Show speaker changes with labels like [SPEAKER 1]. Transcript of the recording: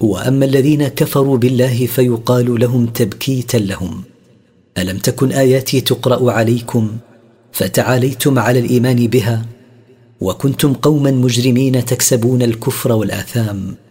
[SPEAKER 1] وأما الذين كفروا بالله فيقال لهم تبكيتا لهم: ألم تكن آياتي تقرأ عليكم فتعاليتم على الإيمان بها، وكنتم قوما مجرمين تكسبون الكفر والآثام،